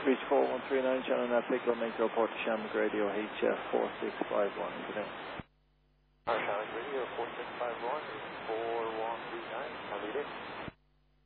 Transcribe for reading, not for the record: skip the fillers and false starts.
Reach 4139, channel Nafik, make your report to Shamrock Radio HF 4651 today. Shamrock Radio 4651, 4139, how are you doing?